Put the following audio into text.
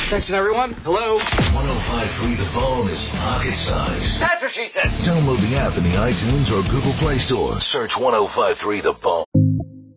Attention, everyone. Hello. 105.3 The Bone is pocket size. That's what she said. Download the app in the iTunes or Google Play Store. Search 105.3 The Bone.